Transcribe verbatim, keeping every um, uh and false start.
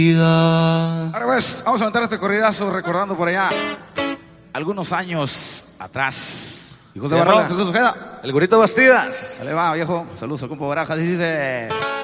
Ahora pues, vamos a aventar este corridazo recordando por allá algunos años atrás. Hijos de Barro, Jesús Ojeda, el Gorrito Bastidas. Dale va, viejo. Saludos al compa Barajas, dice.